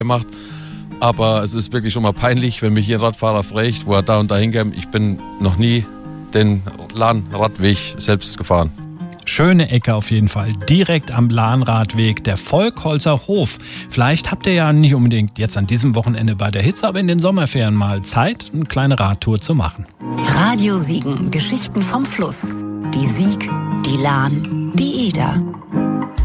gemacht. Aber es ist wirklich schon mal peinlich, wenn mich hier ein Radfahrer fragt, wo er da und da hingeht. Ich bin noch nie den Lahnradweg selbst gefahren. Schöne Ecke auf jeden Fall, direkt am Lahnradweg, der Volkholzer Hof. Vielleicht habt ihr ja nicht unbedingt jetzt an diesem Wochenende bei der Hitze, aber in den Sommerferien mal Zeit, eine kleine Radtour zu machen. Radio Siegen, Geschichten vom Fluss. Die Sieg, die Lahn, die Eder.